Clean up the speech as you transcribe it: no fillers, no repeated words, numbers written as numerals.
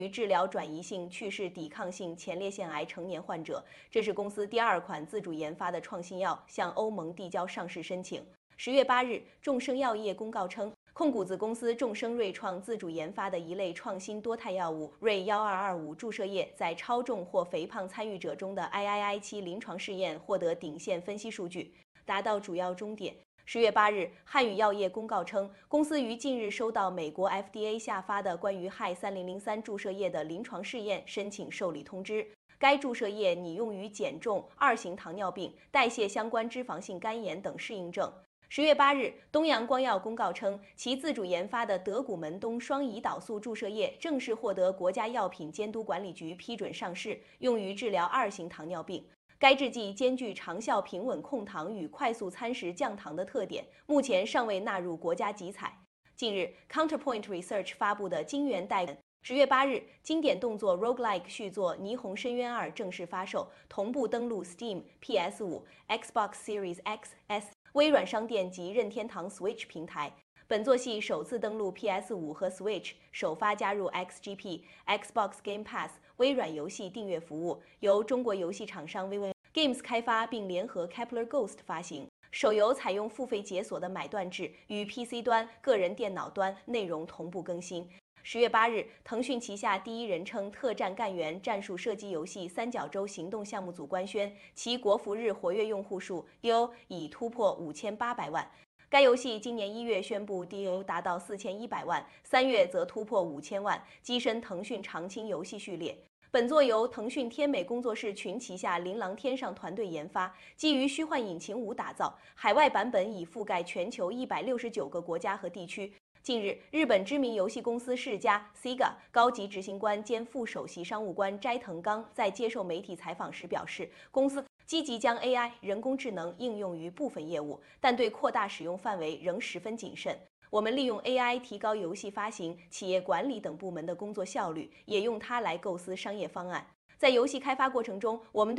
于治疗转移性去势抵抗性前列腺癌成年患者。这是公司第2款自主研发的创新药，向欧盟递交上市申请。10月8日，众生药业公告称，控股子公司众生瑞创自主研发的一类创新多肽药物瑞1225注射液，在超重或肥胖参与者中的 III-7临床试验获得顶线分析数据，达到主要终点。10月8日，汉语药业公告称，公司于近日收到美国 FDA 下发的关于氦3003注射液的临床试验申请受理通知。该注射液拟用于减重、2型糖尿病、代谢相关脂肪性肝炎等适应症。10月8日，东阳光药公告称，其自主研发的德古门冬双胰岛素注射液正式获得国家药品监督管理局批准上市，用于治疗2型糖尿病。该制剂兼具长效平稳控糖与快速餐食降糖的特点，目前尚未纳入国家集采。近日 ，Counterpoint Research 发布的晶圆代10月8日，经典动作 roguelike 续作《霓虹深渊2》正式发售，同步登陆 Steam、PS5、Xbox Series X、S、微软商店及任天堂 Switch 平台。本作系首次登陆 PS5 和 Switch， 首发加入 XGP、Xbox Game Pass、微软游戏订阅服务，由中国游戏厂商 VV Games 开发，并联合 Kepler Ghost 发行。手游采用付费解锁的买断制，与 PC 端、个人电脑端内容同步更新。10月8日，腾讯旗下第一人称特战干员战术射击游戏三角洲行动项目组官宣，其国服日活跃用户数 DAU 已突破5800万。该游戏今年1月宣布 DAU 达到4100万，3月则突破5000万，跻身腾讯常青游戏序列。本作由腾讯天美工作室群旗下琳琅天上团队研发，基于虚幻引擎5打造，海外版本已覆盖全球169个国家和地区。近日，日本知名游戏公司世嘉 （Sega） 高级执行官兼副首席商务官斋藤刚在接受媒体采访时表示，公司积极将 AI 人工智能应用于部分业务，但对扩大使用范围仍十分谨慎。我们利用 AI 提高游戏发行、企业管理等部门的工作效率，也用它来构思商业方案。在游戏开发过程中，我们对